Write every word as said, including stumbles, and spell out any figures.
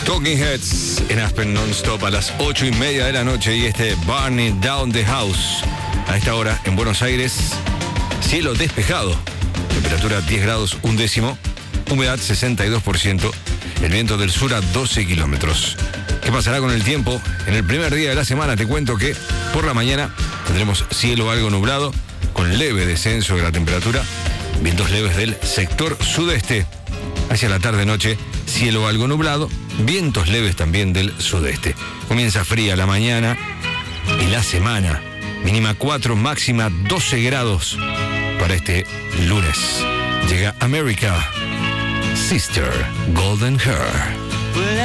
Talking Heads en Aspen Non-Stop a las ocho y media de la noche y este Burning Down the House. A esta hora en Buenos Aires, cielo despejado, temperatura diez grados un décimo, humedad sesenta y dos por ciento, el viento del sur a doce kilómetros. ¿Qué pasará con el tiempo? En el primer día de la semana te cuento que por la mañana tendremos cielo algo nublado, con leve descenso de la temperatura, vientos leves del sector sudeste. Hacia la tarde-noche, cielo algo nublado, vientos leves también del sudeste. Comienza fría la mañana y la semana. Mínima cuatro, máxima doce grados para este lunes. Llega America, Sister Golden Hair.